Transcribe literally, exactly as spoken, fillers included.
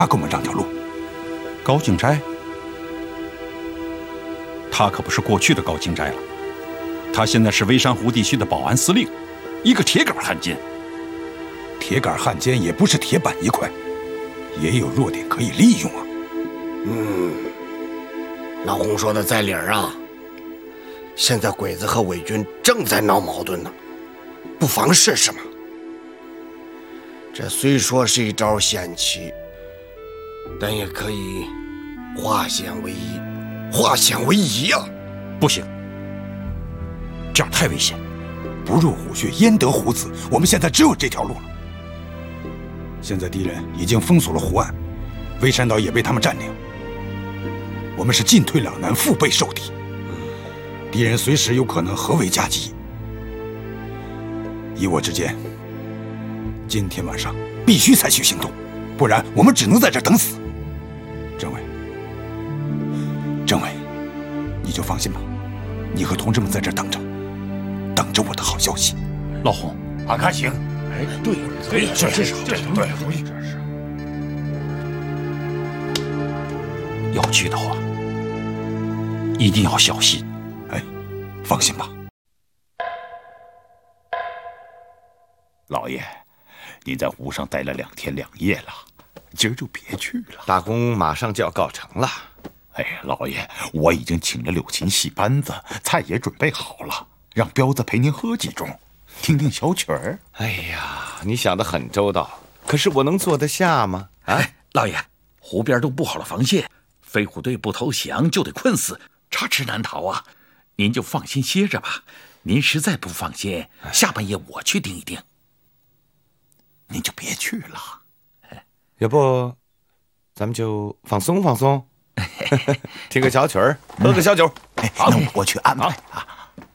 他给我们让条路。 高敬斋，他可不是过去的高敬斋了，他现在是微山湖地区的保安司令，一个铁杆汉奸。 铁杆汉奸也不是铁板一块，也有弱点可以利用啊。 嗯，老洪说的在理儿啊。现在鬼子和伪军正在闹矛盾呢，不妨试试嘛。这虽说是一招险棋，但也可以化险为夷，化险为夷啊！ 不行，这样太危险。 不入虎穴，焉得虎子？我们现在只有这条路了。现在敌人已经封锁了湖岸，微山岛也被他们占领，我们是进退两难，腹背受敌。敌人随时有可能合围夹击。依我之见，今天晚上必须采取行动，不然我们只能在这等死。政委，政委，你就放心吧，你和同志们在这等着，等着我的好消息。 老洪， 俺看行。哎，对对，这这是这是对，这是。 要去的话，一定要小心。 哎，放心吧。 老爷，您在湖上待了两天两夜了，今儿就别去了。 大功马上就要告成了。 哎呀，老爷，我已经请了柳琴戏班子，菜也准备好了，让彪子陪您喝几盅，听听小曲儿。 哎呀，你想得很周到，可是我能做得下吗？啊， 哎，老爷，湖边都布好了防线，飞虎队不投降就得困死，插翅难逃啊！您就放心歇着吧。您实在不放心，下半夜我去盯一盯。 您就别去了， 要不，咱们就放松放松，听个小曲儿，喝个小酒。 哎，那我去安排啊。